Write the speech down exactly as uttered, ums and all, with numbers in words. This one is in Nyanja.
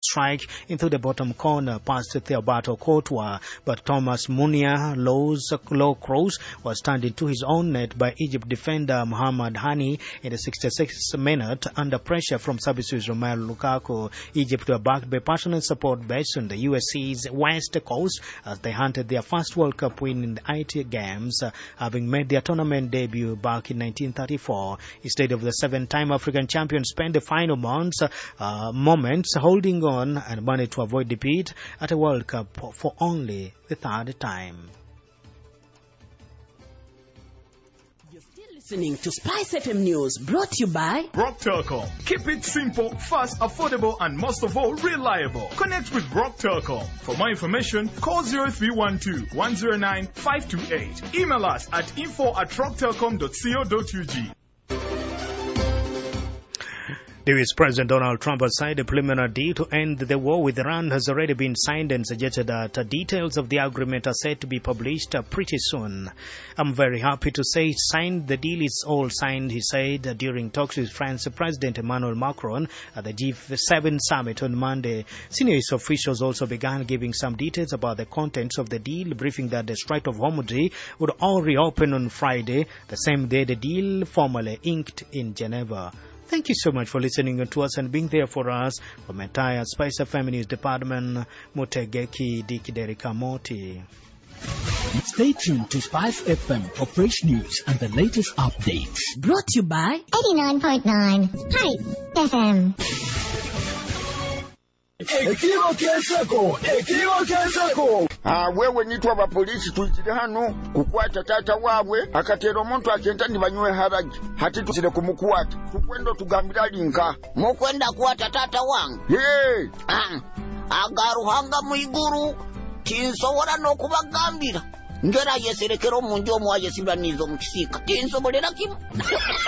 strike into the bottom corner past Theobato Courtois, but Thomas Munia Low's low cross was turned into his own net by Egypt defender Muhammad Hani in the sixty-sixth minute under pressure from substitute Romelu Lukaku. Egypt were backed by passionate support based on the U S C's West Coast as they hunted their first World Cup win in the I T Games, uh, having made their tournament debut back in nineteen thirty-four. Instead of the seven-time African champions spent the final months, uh, moments holding on and managed to avoid defeat at a World Cup for only the third time. Listening to Spice F M News, brought to you by Rock Telecom. Keep it simple, fast, affordable, and most of all, reliable. Connect with Rock Telecom. For more information, call zero three one two, one zero nine, five two eight. Email us at info at rocktelecom dot co dot u g. The U S President Donald Trump has signed a preliminary deal to end the war with Iran has already been signed and suggested that uh, details of the agreement are set to be published uh, pretty soon. I'm very happy to say it's signed. The deal is all signed, he said uh, during talks with France President Emmanuel Macron at the G seven summit on Monday. Senior U S officials also began giving some details about the contents of the deal, briefing that the Strait of Hormuz would all reopen on Friday, the same day the deal formally inked in Geneva. Thank you so much for listening to us and being there for us. From my entire Spice F M News Department, Mutegeki Dikiderika Moti. Stay tuned to Spice F M for fresh news and the latest updates. Brought to you by eighty-nine point nine Spice F M. Ekiwa kesako, ekiwa kesako. Ah, wewe nitwa ba polisi tuitire hano kukwata tata wabwe akatero omuntu agenda nibanywe haraji hati tusire kumukwata tukwendo tugambira linka mukwenda kuwata tata wangu hey ah agaruhanga muiguru tinsobora no kubagambira ngera yeserekero munjo mwaje sibanizo mukisika tinsobolera kimu